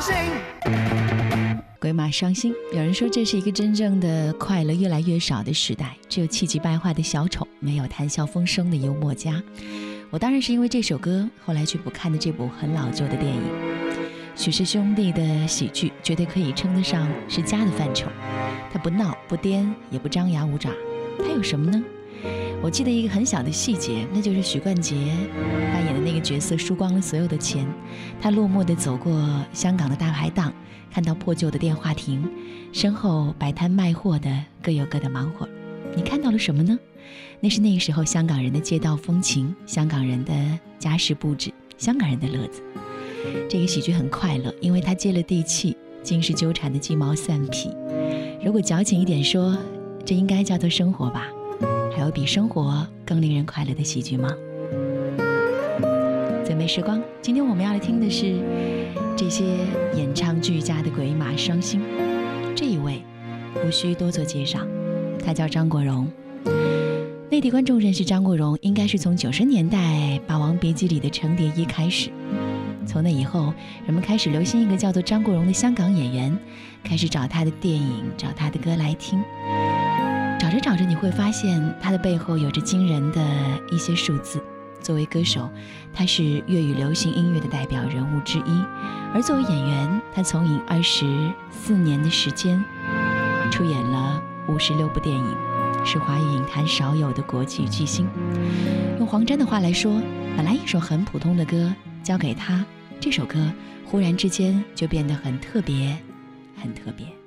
鬼马伤心，有人说这是一个真正的快乐越来越少的时代，只有气急败坏的小丑，没有谈笑风生的幽默家。我当然是因为这首歌后来去补看的这部很老旧的电影。许氏兄弟的喜剧绝对可以称得上是家的范畴，他不闹不颠也不张牙舞爪，他有什么呢？我记得一个很小的细节，那就是许冠杰扮演的那个角色输光了所有的钱，他落寞地走过香港的大排档，看到破旧的电话亭，身后摆摊卖货的各有各的忙活。你看到了什么呢？那是那个时候香港人的街道风情，香港人的家饰布置，香港人的乐子。这个喜剧很快乐，因为它接了地气，尽是纠缠的鸡毛蒜皮。如果矫情一点说，这应该叫做生活吧。还有比生活更令人快乐的喜剧吗？最美时光，今天我们要来听的是这些演唱俱佳的鬼马伤心。这一位无需多做介绍，他叫张国荣。内地观众认识张国荣应该是从90年代《霸王别姬》里的程蝶衣开始，从那以后人们开始流行一个叫做张国荣的香港演员，开始找他的电影，找他的歌来听。找着找着，你会发现他的背后有着惊人的一些数字。作为歌手，他是粤语流行音乐的代表人物之一，而作为演员，他从影24年的时间，出演了56部电影，是华语影坛少有的国际巨星。用黄沾的话来说，本来一首很普通的歌交给他，这首歌忽然之间就变得很特别，很特别。